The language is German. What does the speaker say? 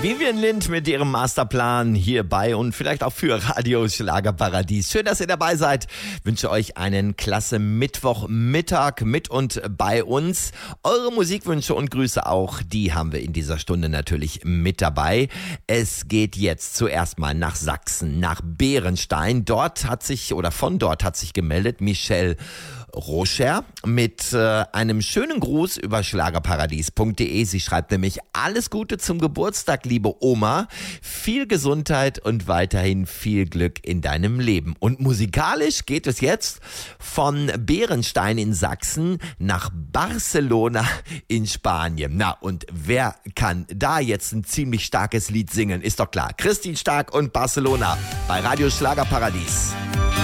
Vivian Lind mit ihrem Masterplan hierbei und vielleicht auch für Radio Schlagerparadies. Schön, dass ihr dabei seid. Wünsche euch einen klasse Mittwochmittag mit und bei uns. Eure Musikwünsche und Grüße auch, die haben wir in dieser Stunde natürlich mit dabei. Es geht jetzt zuerst mal nach Sachsen, nach Bärenstein. Von dort hat sich gemeldet Michelle Rocher mit einem schönen Gruß über schlagerparadies.de. Sie schreibt nämlich: Alles Gute zum Geburtstag, liebe Oma. Viel Gesundheit und weiterhin viel Glück in deinem Leben. Und musikalisch geht es jetzt von Bärenstein in Sachsen nach Barcelona in Spanien. Na, und wer kann da jetzt ein ziemlich starkes Lied singen? Ist doch klar. Christine Stark und Barcelona bei Radio Schlagerparadies.